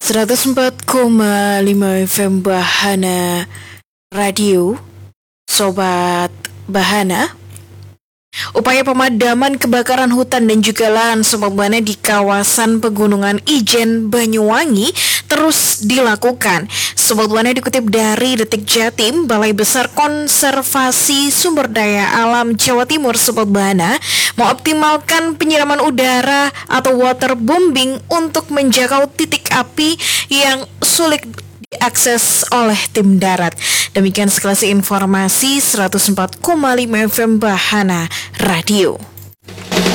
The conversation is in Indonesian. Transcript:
104,5 FM Bahana Radio, Sobat Bahana. Upaya pemadaman kebakaran hutan dan juga lahan Sobat Bahana di kawasan Pegunungan Ijen, Banyuwangi terus dilakukan. Sobat Bahana, dikutip dari Detik Jatim, Balai Besar Konservasi Sumber Daya Alam Jawa Timur, Sobat Bahana mengoptimalkan penyiraman udara atau waterbombing untuk menjangkau titik api yang sulit diakses oleh tim darat. Demikian sekelas informasi 104,5 FM Bahana Radio.